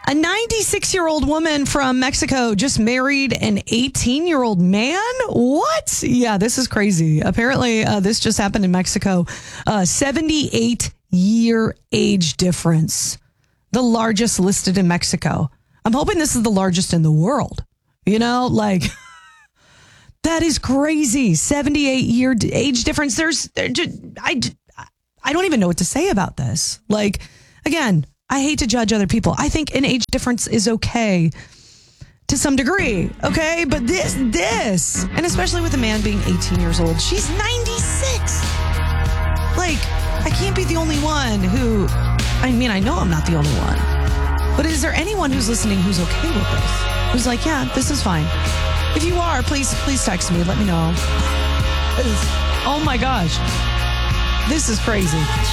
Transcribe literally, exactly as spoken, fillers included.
A ninety-six-year-old woman from Mexico just married an eighteen-year-old man? What? Yeah, this is crazy. Apparently, uh, this just happened in Mexico. Uh, seventy-eight-year age difference. The largest listed in Mexico. I'm hoping this is the largest in the world. You know, like, that is crazy. seventy-eight-year age difference. There's, there just, I, I don't even know what to say about this. Like, again, I hate to judge other people. I think an age difference is okay to some degree, okay? But this, this, and especially with a man being eighteen years old, she's ninety-six. Like, I can't be the only one who, I mean, I know I'm not the only one. But is there anyone who's listening who's okay with this? Who's like, yeah, this is fine. If you are, please, please text me. Let me know. Oh my gosh. This is crazy.